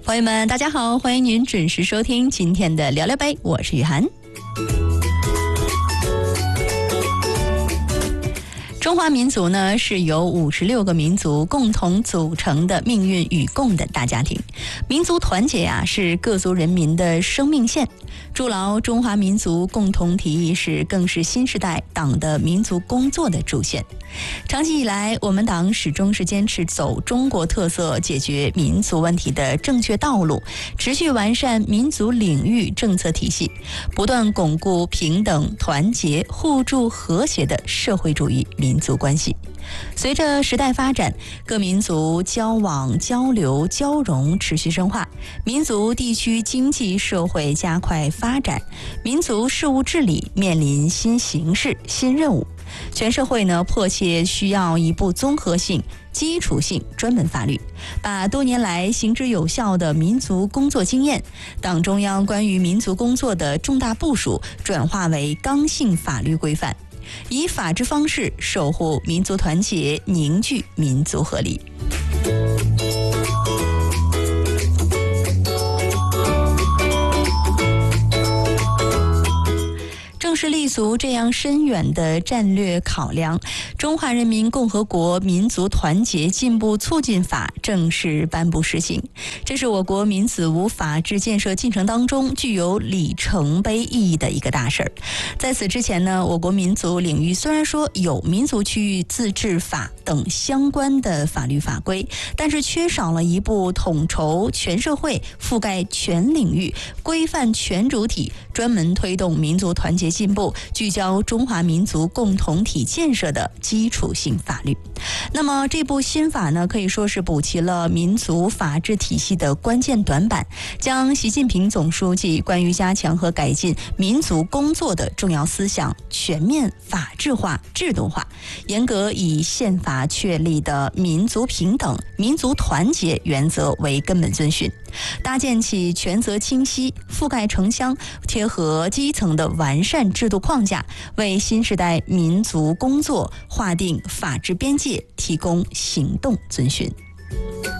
朋友们，大家好，欢迎您准时收听今天的聊聊呗，我是雨涵。中华民族呢，是由56个民族共同组成的命运与共的大家庭。民族团结是各族人民的生命线。筑牢中华民族共同体意识，更是新时代党的民族工作的主线。长期以来，我们党始终是坚持走中国特色解决民族问题的正确道路，持续完善民族领域政策体系，不断巩固平等、团结、互助、和谐的社会主义民族关系。随着时代发展，各民族交往、交流、交融持续深化，民族地区经济社会加快发展，民族事务治理面临新形势、新任务。全社会呢，迫切需要一部综合性、基础性专门法律，把多年来行之有效的民族工作经验、党中央关于民族工作的重大部署转化为刚性法律规范，以法治方式守护民族团结，凝聚民族合力。正是立足这样深远的战略考量，《中华人民共和国民族团结进步促进法》正式颁布实行。这是我国民子无法治建设进程当中具有里程碑意义的一个大事儿。在此之前呢，我国民族领域虽然说有民族区域自治法等相关的法律法规，但是缺少了一部统筹全社会、覆盖全领域、规范全主体、专门推动民族团结进步、聚焦中华民族共同体建设的基础性法律。那么这部新法呢，可以说是补齐了民族法治体系的关键短板，将习近平总书记关于加强和改进民族工作的重要思想全面法治化、制度化，严格以宪法确立的民族平等、民族团结原则为根本遵循，搭建起权责清晰、覆盖城乡、贴合基层的完善制度框架，为新时代民族工作划定法治边界，提供行动遵循。